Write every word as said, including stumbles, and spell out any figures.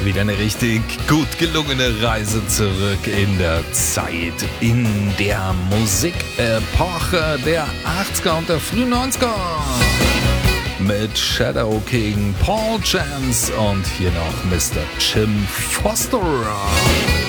Wieder eine richtig gut gelungene Reise zurück in der Zeit, in der Musikepoche der achtziger und der frühen neunziger. Mit Shadow King, Paul Chance und hier noch Mister Jim Foster.